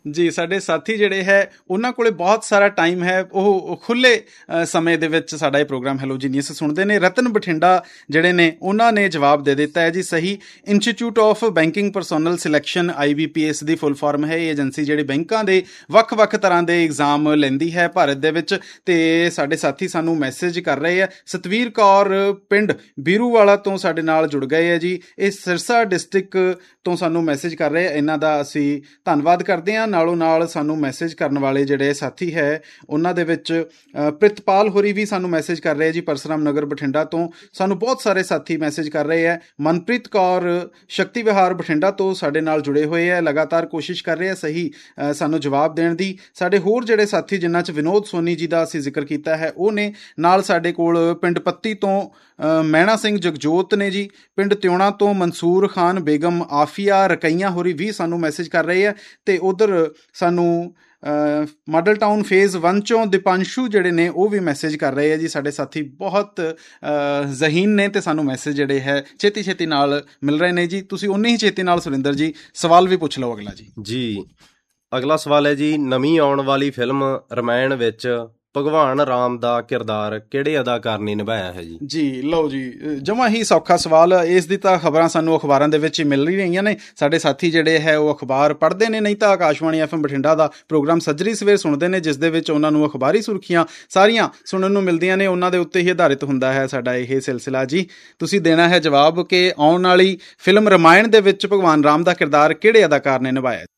ਜੀ, ਸਾਡੇ ਸਾਥੀ ਜਿਹੜੇ ਹੈ ਉਹਨਾਂ ਕੋਲੇ ਬਹੁਤ ਸਾਰਾ ਟਾਈਮ ਹੈ, ਉਹ ਖੁੱਲੇ ਸਮੇਂ ਦੇ ਵਿੱਚ ਸਾਡਾ ਇਹ ਪ੍ਰੋਗਰਾਮ ਹੈਲੋ ਜੀਨੀਅਸ ਸੁਣਦੇ ਨੇ। ਰਤਨ ਬਠਿੰਡਾ ਜਿਹੜੇ ਨੇ ਉਹਨਾਂ ਨੇ ਜਵਾਬ ਦੇ ਦਿੱਤਾ ਹੈ ਜੀ ਸਹੀ। Institute of banking personnel selection IBPS the full form ਹੈ। ਇਹ ਏਜੰਸੀ ਜਿਹੜੀ ਬੈਂਕਾਂ ਦੇ ਵੱਖ-ਵੱਖ ਤਰ੍ਹਾਂ ਦੇ ਇਗਜ਼ਾਮ ਲੈਂਦੀ ਹੈ ਭਾਰਤ ਦੇ ਵਿੱਚ। ਤੇ ਸਾਡੇ ਸਾਥੀ ਸਾਨੂੰ ਮੈਸੇਜ ਕਰ ਰਹੇ ਆ। ਸਤਵੀਰ ਕੌਰ ਪਿੰਡ ਬੀਰੂਵਾਲਾ ਤੋਂ ਸਾਡੇ ਨਾਲ ਜੁੜ ਗਏ ਹੈ ਜੀ। ਇਹ ਸਿਰਸਾ ਡਿਸਟ੍ਰਿਕਟ ਤੋਂ ਸਾਨੂੰ ਮੈਸੇਜ ਕਰ ਰਹੇ ਆ, ਇਹਨਾਂ ਦਾ ਅਸੀਂ ਧੰਨਵਾਦ ਕਰਦੇ ਹਾਂ। ਨਾਲੋਂ ਨਾਲ ਸਾਨੂੰ ਮੈਸੇਜ ਕਰਨ ਵਾਲੇ ਜਿਹੜੇ ਸਾਥੀ ਹੈ ਉਹਨਾਂ ਦੇ ਵਿੱਚ ਪ੍ਰਿਤਪਾਲ ਹੋਰੀ ਵੀ ਸਾਨੂੰ ਮੈਸੇਜ ਕਰ ਰਹੇ ਜੀ ਪਰਸਰਾਮ ਨਗਰ ਬਠਿੰਡਾ ਤੋਂ। ਸਾਨੂੰ ਬਹੁਤ ਸਾਰੇ ਸਾਥੀ ਮੈਸੇਜ ਕਰ ਰਹੇ ਹੈ। ਮਨਪ੍ਰੀਤ ਕੌਰ ਸ਼ਕਤੀ ਵਿਹਾਰ ਬਠਿੰਡਾ ਤੋਂ ਸਾਡੇ ਨਾਲ ਜੁੜੇ ਹੋਏ ਹੈ, ਲਗਾਤਾਰ ਕੋਸ਼ਿਸ਼ ਕਰ ਰਹੇ ਆ ਸਹੀ ਸਾਨੂੰ ਜਵਾਬ ਦੇਣ ਦੀ। ਸਾਡੇ ਹੋਰ ਜਿਹੜੇ ਸਾਥੀ ਜਿਨ੍ਹਾਂ 'ਚ ਵਿਨੋਦ ਸੋਨੀ ਜੀ ਦਾ ਅਸੀਂ ਜ਼ਿਕਰ ਕੀਤਾ ਹੈ ਉਹ ਨੇ। ਨਾਲ ਸਾਡੇ ਕੋਲ ਪਿੰਡ ਪੱਤੀ ਤੋਂ ਮਹਿਣਾ ਸਿੰਘ ਜਗਜੋਤ ਨੇ ਜੀ। ਪਿੰਡ ਤਿਉਣਾ ਤੋਂ ਮਨਸੂਰ ਖਾਨ, ਬੇਗਮ ਆਫੀਆ, ਰਕਈਆਂ ਹੋਰੀ ਵੀ ਸਾਨੂੰ ਮੈਸੇਜ ਕਰ ਰਹੇ ਆ। ਅਤੇ ਉੱਧਰ ਸਾਨੂੰ ਮਾਡਲ ਟਾਊਨ ਫੇਜ਼ 1 ਚੋਂ ਦੀਪਾਂਸ਼ੂ ਜਿਹੜੇ ਨੇ ਉਹ ਵੀ ਮੈਸੇਜ ਕਰ ਰਹੇ ਆ ਜੀ। ਸਾਡੇ ਸਾਥੀ ਬਹੁਤ ਜ਼ਹੀਨ ਨੇ ਅਤੇ ਸਾਨੂੰ ਮੈਸੇਜ ਜਿਹੜੇ ਹੈ ਛੇਤੀ ਛੇਤੀ ਨਾਲ ਮਿਲ ਰਹੇ ਨੇ ਜੀ। ਤੁਸੀਂ ਉਨੀ ਹੀ ਛੇਤੀ ਨਾਲ ਸੁਰਿੰਦਰ ਜੀ ਸਵਾਲ ਵੀ ਪੁੱਛ ਲਓ ਅਗਲਾ ਜੀ। ਜੀ, ਅਗਲਾ ਸਵਾਲ ਹੈ ਜੀ, ਨਵੀਂ ਆਉਣ ਵਾਲੀ ਫਿਲਮ ਰਮਾਇਣ ਵਿੱਚ ਭਗਵਾਨ ਰਾਮ ਦਾ ਕਿਰਦਾਰ ਕਿਹੜੇ ਅਦਾਕਾਰ ਨੇ ਨਿਭਾਇਆ ਹੈ ਜੀ? ਜੀ ਲਓ ਜੀ, ਜਮਾਂ ਹੀ ਸੌਖਾ ਸਵਾਲ। ਇਸ ਦੀ ਤਾਂ ਖਬਰਾਂ ਸਾਨੂੰ ਅਖਬਾਰਾਂ ਦੇ ਵਿੱਚ ਮਿਲ ਹੀ ਰਹੀਆਂ ਨੇ। ਸਾਡੇ ਸਾਥੀ ਜਿਹੜੇ ਹੈ ਉਹ ਅਖਬਾਰ ਪੜ੍ਹਦੇ ਨੇ, ਨਹੀਂ ਤਾਂ ਆਕਾਸ਼ਵਾਣੀ FM ਬਠਿੰਡਾ ਦਾ ਪ੍ਰੋਗਰਾਮ ਸੱਜਰੀ ਸਵੇਰ ਸੁਣਦੇ ਨੇ, ਜਿਸ ਦੇ ਵਿੱਚ ਉਹਨਾਂ ਨੂੰ ਅਖਬਾਰੀ ਸੁਰਖੀਆਂ ਸਾਰੀਆਂ ਸੁਣਨ ਨੂੰ ਮਿਲਦੀਆਂ ਨੇ। ਉਹਨਾਂ ਦੇ ਉੱਤੇ ਹੀ ਆਧਾਰਿਤ ਹੁੰਦਾ ਹੈ ਸਾਡਾ ਇਹ ਸਿਲਸਿਲਾ ਜੀ। ਤੁਸੀਂ ਦੇਣਾ ਹੈ ਜਵਾਬ ਕਿ ਆਉਣ ਵਾਲੀ ਫਿਲਮ ਰਮਾਇਣ ਦੇ ਵਿੱਚ ਭਗਵਾਨ ਰਾਮ ਦਾ ਕਿਰਦਾਰ ਕਿਹੜੇ ਅਦਾਕਾਰ ਨੇ ਨਿਭਾਇਆ।